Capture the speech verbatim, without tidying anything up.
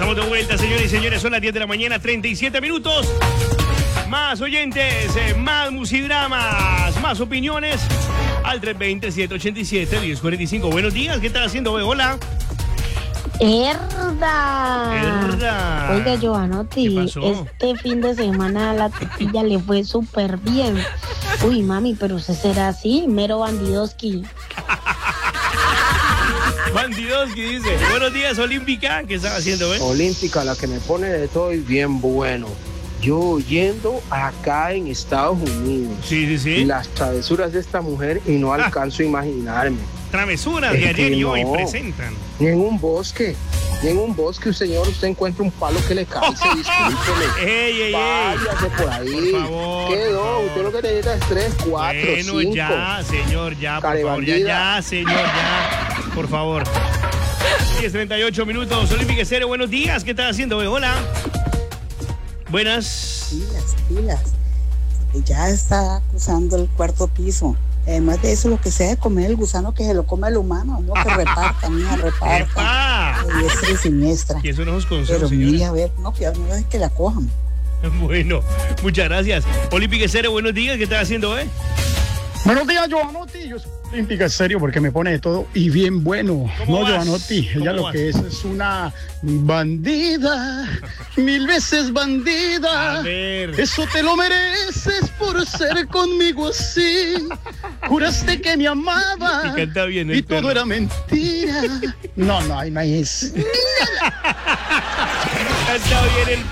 Estamos de vuelta, señores y señores. Son las diez de la mañana, treinta y siete minutos. Más oyentes, eh, más musidramas, más opiniones. Al tres veinte, siete ochenta y siete, diez cuarenta y cinco. Buenos días, ¿qué estás haciendo, güey? Hola. ¡Herda! ¡Herda! Oiga, Giovanotti, ¿Qué pasó? este fin de semana a la Tetilla le fue súper bien. Uy, mami, pero usted será así, mero bandidoski. Bandidoski dice. Buenos días, Olímpica. ¿Qué estás haciendo, güey? Olímpica, la que me pone de todo y bien bueno. Yo yendo acá en Estados Unidos. Sí, sí, sí. Las travesuras de esta mujer y no Ah. alcanzo a imaginarme. Travesuras de Es ayer que y hoy no. presentan. Ni en un bosque, ni en un bosque, señor, usted encuentra un palo que le calce, discúlpeme. ¡Ey, ey, ey! Váyase por ahí. Por favor, ¿Qué por no? favor. Usted lo que necesita es tres, cuatro, Bueno, cinco. ya, señor, ya, por Care favor, ya, bandida. ya, señor, ya, por favor. diez treinta y ocho minutos, Olímpica Estéreo, buenos días, ¿qué estás haciendo, güey? Hola. Buenas. Pilas, pilas. Porque ya está cruzando el cuarto piso. Además de eso, lo que sea de comer el gusano, que se lo come el humano, no que reparta, mía, reparta. ¡Epa! A diestra y siniestra. ¿Qué son esos consejos, Pero señora? mira, a ver, no, que no es que la cojan. Bueno, muchas gracias. Olímpica Estéreo, buenos días, ¿qué estás haciendo, eh? Buenos días, Giovanotti. Yo soy Olímpica serio porque me pone de todo y bien bueno. ¿Cómo No, vas? Giovanotti. ¿Cómo Ella lo vas? que es es una bandida. Mil veces bandida. A ver. Eso te lo mereces por ser conmigo así. Juraste que me amaba. Y canta bien el y todo perro. era mentira. No, no, ahí no hay es. Canta bien el